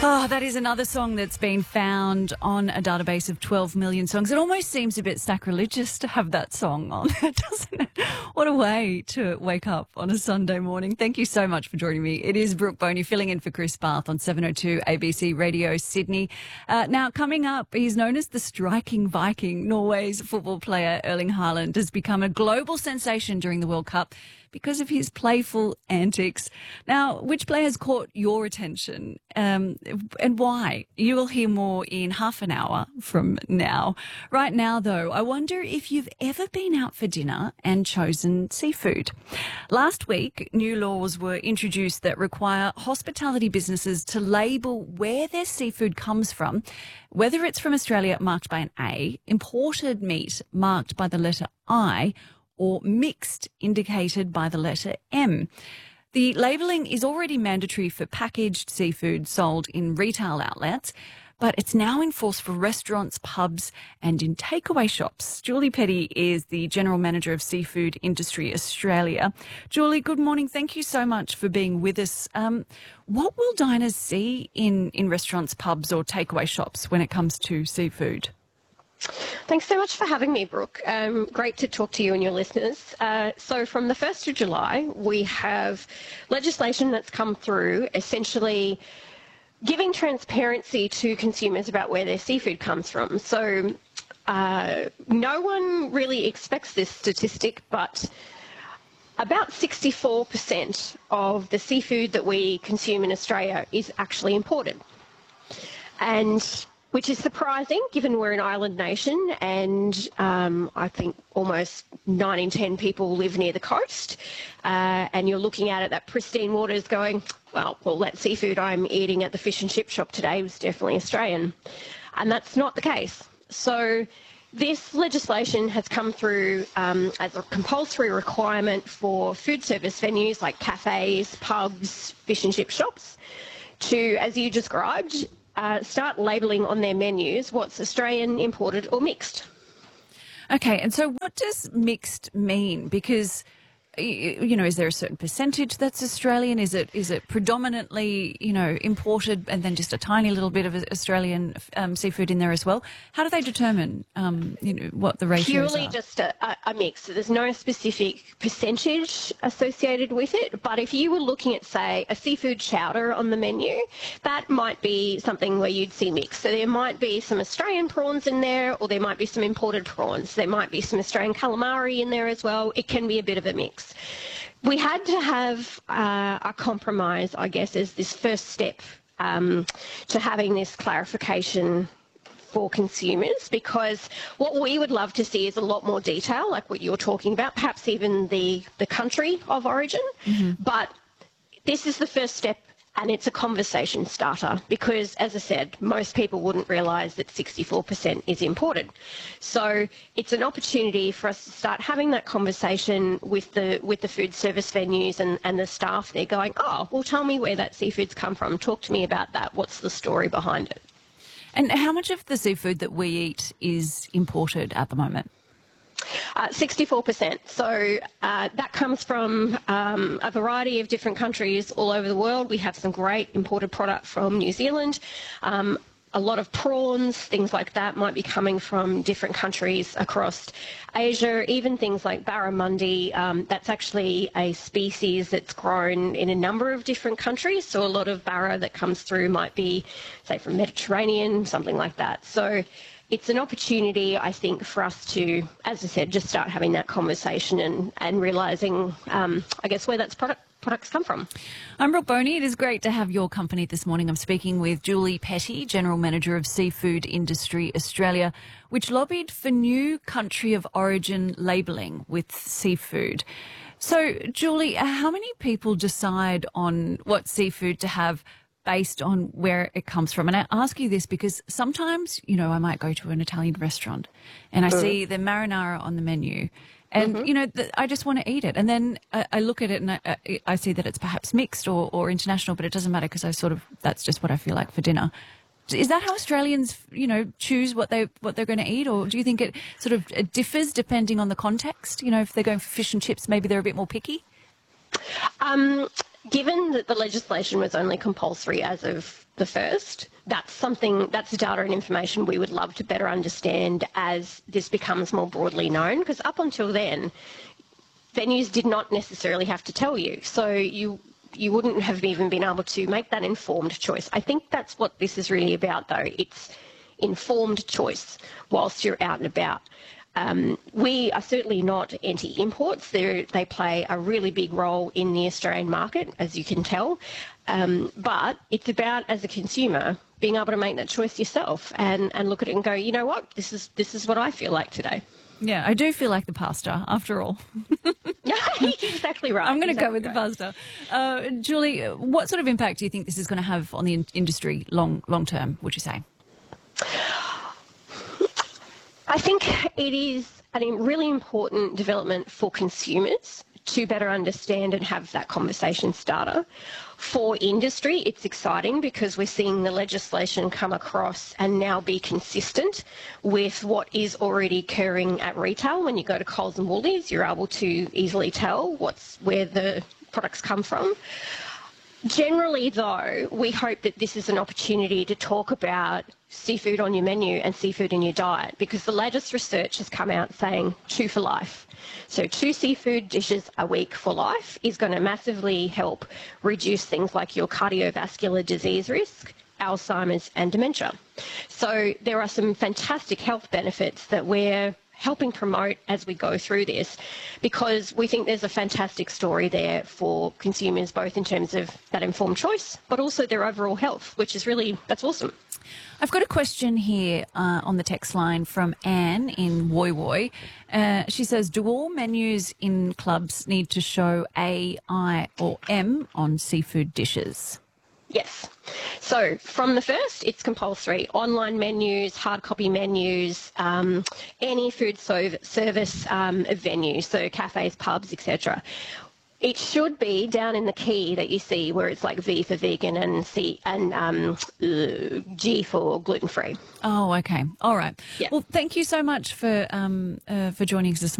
Oh, that is another song that's been found on a database of 12 million songs. It almost seems a bit sacrilegious to have that song on, doesn't it? What a way to wake up on a Sunday morning. Thank you so much for joining me. It is Brooke Boney filling in for Chris Bath on 702 ABC Radio Sydney. Now, coming up, he's known as the striking Viking. Norway's football player Erling Haaland has become a global sensation during the World Cup because of his playful antics. Now, which player has caught your attention and why? You will hear more in half an hour from now. Right now, though, I wonder if you've ever been out for dinner and chosen seafood. Last week, new laws were introduced that require hospitality businesses to label where their seafood comes from, whether it's from Australia marked by an A, imported meat marked by the letter I, or mixed indicated by the letter M. The labelling is already mandatory for packaged seafood sold in retail outlets, but it's now enforced for restaurants, pubs and in takeaway shops. Julie Petty is the General Manager of Seafood Industry Australia. Julie, good morning. Thank you so much for being with us. What will diners see in restaurants, pubs or takeaway shops when it comes to seafood? Thanks so much for having me, Brooke. Great to talk to you and your listeners. So from the 1st of July, we have legislation that's come through essentially giving transparency to consumers about where their seafood comes from. So no one really expects this statistic, but about 64% of the seafood that we consume in Australia is actually imported. And which is surprising given we're an island nation and I think almost 9 in 10 people live near the coast and you're looking at it, that pristine waters going, well, that seafood I'm eating at the fish and chip shop today was definitely Australian. And that's not the case. So this legislation has come through as a compulsory requirement for food service venues like cafes, pubs, fish and chip shops to, as you described, start labelling on their menus what's Australian, imported or mixed. Okay, and so what does mixed mean? Because, you know, is there a certain percentage that's Australian? Is it predominantly, you know, imported and then just a tiny little bit of Australian seafood in there as well? How do they determine, you know, what the ratios are? Purely just a mix. So there's no specific percentage associated with it. But if you were looking at, say, a seafood chowder on the menu, that might be something where you'd see mix. So there might be some Australian prawns in there, or there might be some imported prawns. There might be some Australian calamari in there as well. It can be a bit of a mix. We had to have a compromise, I guess, as this first step to having this clarification for consumers, because what we would love to see is a lot more detail, like what you're talking about, perhaps even the country of origin. Mm-hmm. But this is the first step. And it's a conversation starter because, as I said, most people wouldn't realise that 64% is imported. So it's an opportunity for us to start having that conversation with the food service venues and the staff. They're going, oh, well, tell me where that seafood's come from. Talk to me about that. What's the story behind it? And how much of the seafood that we eat is imported at the moment? 64%. So that comes from a variety of different countries all over the world. We have some great imported product from New Zealand. A lot of prawns, things like that might be coming from different countries across Asia, even things like barramundi. That's actually a species that's grown in a number of different countries. So a lot of barra that comes through might be, say, from Mediterranean, something like that. So it's an opportunity, I think, for us to, as I said, just start having that conversation and realising, I guess, where that's products come from. I'm Brooke Boney. It is great to have your company this morning. I'm speaking with Julie Petty, General Manager of Seafood Industry Australia, which lobbied for new country of origin labelling with seafood. So, Julie, how many people decide on what seafood to have based on where it comes from? And I ask you this because sometimes, you know, I might go to an Italian restaurant and I see the marinara on the menu and, you know, I just want to eat it. And then I look at it and I see that it's perhaps mixed or international, but it doesn't matter because that's just what I feel like for dinner. Is that how Australians, you know, choose what they're going to eat? Or do you think it sort of differs depending on the context? You know, if they're going for fish and chips, maybe they're a bit more picky? Given that the legislation was only compulsory as of the 1st, that's data and information we would love to better understand as this becomes more broadly known, because up until then, venues did not necessarily have to tell you. So you wouldn't have even been able to make that informed choice. I think that's what this is really about, though. It's informed choice whilst you're out and about. We are certainly not anti-imports. They play a really big role in the Australian market, as you can tell. But it's about, as a consumer, being able to make that choice yourself and look at it and go, you know what, this is what I feel like today. Yeah, I do feel like the pasta, after all. Exactly right. I'm going to go with the pasta. Julie, what sort of impact do you think this is going to have on the industry long term, would you say? I think it is a really important development for consumers to better understand and have that conversation starter. For industry, it's exciting because we're seeing the legislation come across and now be consistent with what is already occurring at retail. When you go to Coles and Woolies, you're able to easily tell where the products come from. Generally, though, we hope that this is an opportunity to talk about seafood on your menu and seafood in your diet, because the latest research has come out saying 2 for life. So 2 seafood dishes a week for life is going to massively help reduce things like your cardiovascular disease risk, Alzheimer's and dementia. So there are some fantastic health benefits that we're helping promote as we go through this, because we think there's a fantastic story there for consumers, both in terms of that informed choice, but also their overall health, which is that's awesome. I've got a question here on the text line from Anne in Woy Woy. She says, do all menus in clubs need to show A, I or M on seafood dishes? Yes. So from the 1st, it's compulsory. Online menus, hard copy menus, any food service venue, so cafes, pubs, etc. It should be down in the key that you see where it's like V for vegan and G for gluten-free. Oh, okay. All right. Yeah. Well, thank you so much for joining us this morning.